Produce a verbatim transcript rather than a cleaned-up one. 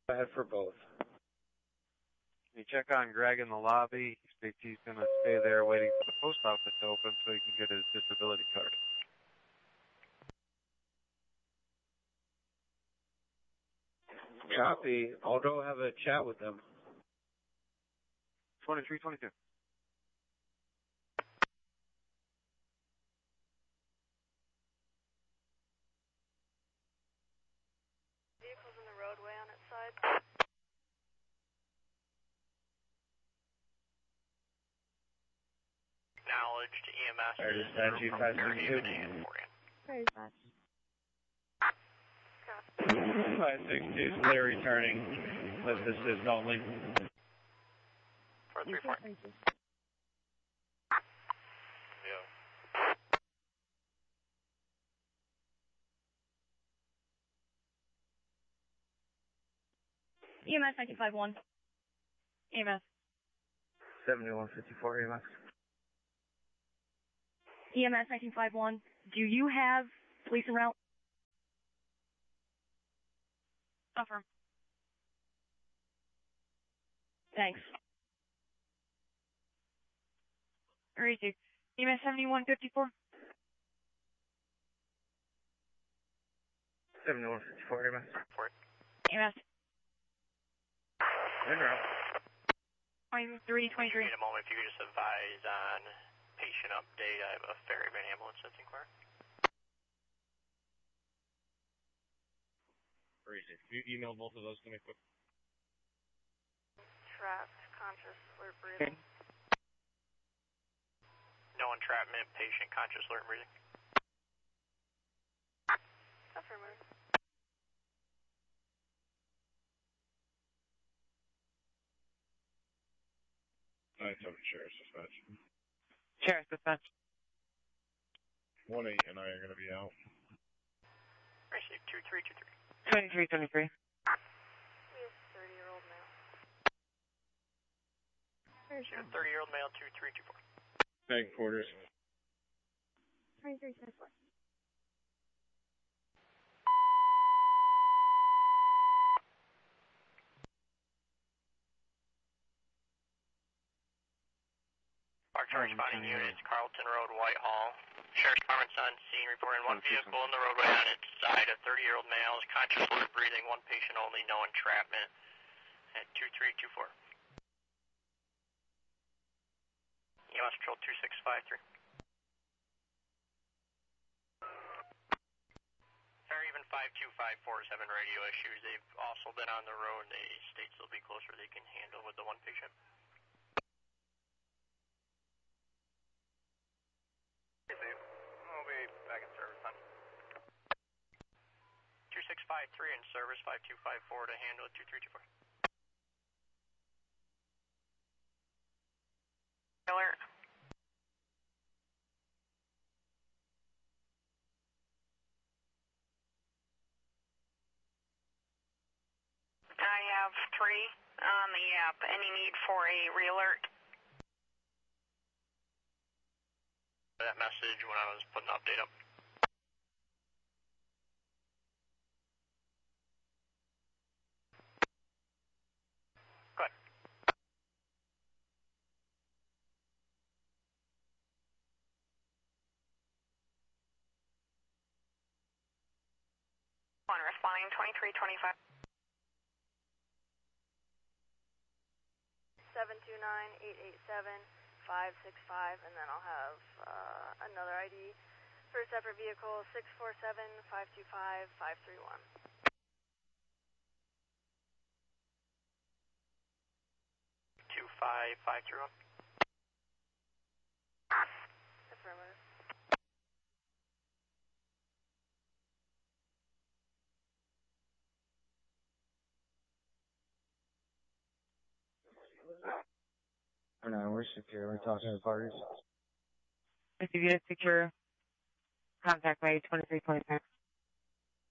Ahead for both. You check on Greg in the lobby. He states he's going to stay there waiting for the post office to open so he can get his disability card. Copy. I'll go have a chat with them. twenty-three twenty-two. Vehicles in the roadway on its side. Acknowledged E M S. Alright, dispatch, you five six two. Very much. five six two, Larry returning. Let this is only. four three four. Thank you. Yeah. E M S nineteen five one. E M S. seventy-one fifty-four E M S. E M S nineteen five one. Do you have police en route? Confirm. Thanks. Where is you? E M S seventy-one fifty-four? seventy-one fifty-four E M S. E M S. En route. twenty-three twenty-three. Wait a moment, if you could just advise on patient update. I have a ferryman ambulance that's inquiring. Where is it? Can you email both of those to me quick? Trapped, conscious, alert breathing. No entrapment, patient conscious, alert breathing. Affirmative. nine seven Sheriff's Dispatch. Sheriff's Dispatch. one eight and I are going to be out. Received two three two three. twenty-three twenty-three. We have thirty-year-old male. Shoot a thirty-year-old male, two three two four. Bank quarters. twenty-three twenty-four. Our charge responding units, Carlton Road, Whitehall. Sheriff's Department's on scene reporting one vehicle in the roadway on its side. A thirty-year-old male is conscious, alert breathing, one patient only, no entrapment. At two three two four. E M S Patrol two six five three. Or even five two five four is having radio issues. They've also been on the road. They state they'll be closer they can handle with the one patient. We'll be back in service then. two six five three in service, five two five four to handle it, two three two four. Alert. I have three on the app. Any need for a re-alert? That message when I was putting the update up. Good. One responding, twenty-three twenty-five. seven two nine eight eight seven five six five, and then I'll have uh, another I D for a separate vehicle, six four seven five two five five three one. two five five three one. Affirmative. No, we're secure. We're talking to parties. If you get secure, contact me twenty-three twenty-six.